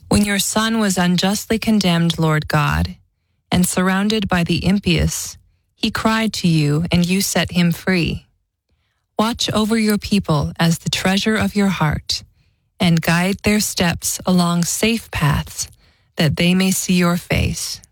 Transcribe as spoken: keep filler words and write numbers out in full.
When your son was unjustly condemned, Lord God, and surrounded by the impious, he cried to you, and you set him free. Watch over your people as the treasure of your heart, and guide their steps along safe paths, that they may see your face.